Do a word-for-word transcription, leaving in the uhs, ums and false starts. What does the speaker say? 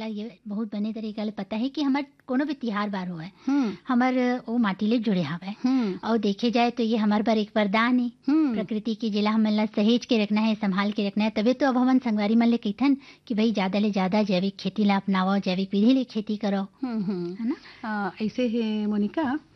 हमला ये बहुत बने तरीका ले पता है कि हमार कोनो भी तिहार बार होए हम्म हमार ओ माटी ले जुड़े हवे हम्म और देखे जाए तो ये हमार बर एक वरदान है हम्म प्रकृति की जिला हमन ला सहेज के रखना है संभाल के रखना है तबे तो अब हमन संगवारी मन ले कहिथन कि भाई ज्यादा ले ज्यादा जैविक खेती ला अपनाओ जैविक विधि ले खेती करो हम्म हम्म है ना। अ, ऐसे है मोनिका